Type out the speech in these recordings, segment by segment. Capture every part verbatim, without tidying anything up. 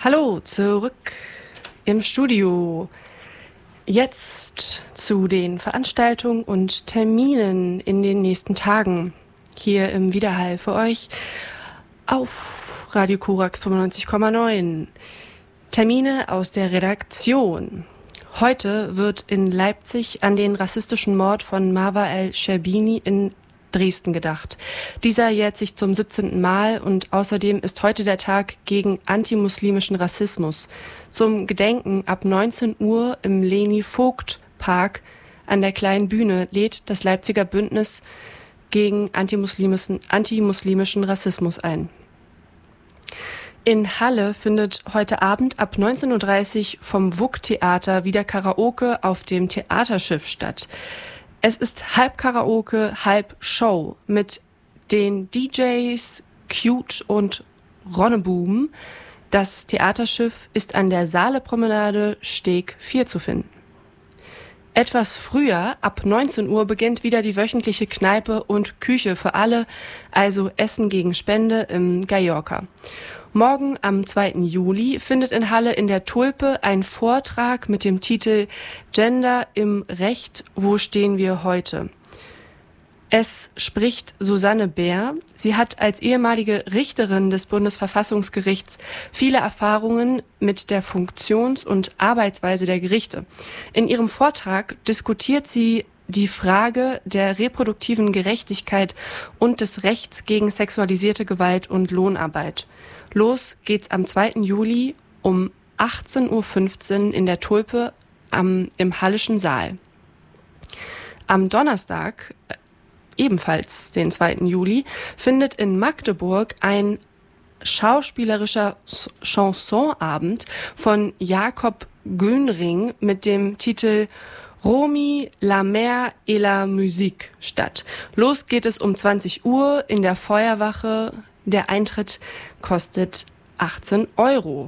Hallo, zurück im Studio. Jetzt zu den Veranstaltungen und Terminen in den nächsten Tagen. Hier im Widerhall für euch auf Radio Korax fünfundneunzig Komma neun. Termine aus der Redaktion. Heute wird in Leipzig an den rassistischen Mord von Marwa el-Sherbini in Dresden gedacht. Dieser jährt sich zum siebzehnten Mal und außerdem ist heute der Tag gegen antimuslimischen Rassismus. Zum Gedenken ab neunzehn Uhr im Leni-Vogt-Park an der Kleinen Bühne lädt das Leipziger Bündnis gegen antimuslimischen, antimuslimischen Rassismus ein. In Halle findet heute Abend ab neunzehn Uhr dreißig vom W U K-Theater wieder Karaoke auf dem Theaterschiff statt. Es ist halb Karaoke, halb Show mit den D Js Cute und Ronneboom. Das Theaterschiff ist an der Saale-Promenade Steg vier zu finden. Etwas früher, ab neunzehn Uhr, beginnt wieder die wöchentliche Kneipe und Küche für alle, also Essen gegen Spende im Gajorka. Morgen am zweiten Juli findet in Halle in der Tulpe ein Vortrag mit dem Titel Gender im Recht, wo stehen wir heute? Es spricht Susanne Bär. Sie hat als ehemalige Richterin des Bundesverfassungsgerichts viele Erfahrungen mit der Funktions- und Arbeitsweise der Gerichte. In ihrem Vortrag diskutiert sie die Frage der reproduktiven Gerechtigkeit und des Rechts gegen sexualisierte Gewalt und Lohnarbeit. Los geht's am zweiten Juli um achtzehn Uhr fünfzehn in der Tulpe am, im Hallischen Saal. Am Donnerstag, ebenfalls den zweiten Juli, findet in Magdeburg ein schauspielerischer Chansonabend von Jakob Göhnring mit dem Titel Romy, la mer et la musique statt. Los geht es um zwanzig Uhr in der Feuerwache. Der Eintritt kostet achtzehn Euro.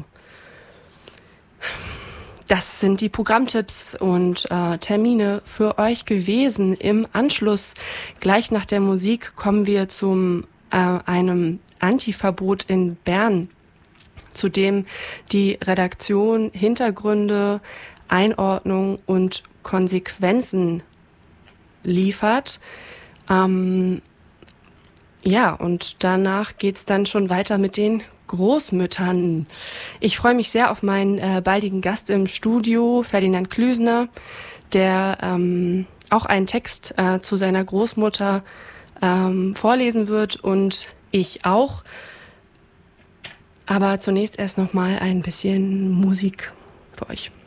Das sind die Programmtipps und äh, Termine für euch gewesen. Im Anschluss, gleich nach der Musik, kommen wir zum äh, einem Antiverbot in Bern, zu dem die Redaktion Hintergründe, Einordnung und Konsequenzen liefert. Ähm, Ja, und danach geht's dann schon weiter mit den Großmüttern. Ich freue mich sehr auf meinen äh, baldigen Gast im Studio, Ferdinand Klüsner, der ähm, auch einen Text äh, zu seiner Großmutter ähm, vorlesen wird und ich auch. Aber zunächst erst noch mal ein bisschen Musik für euch.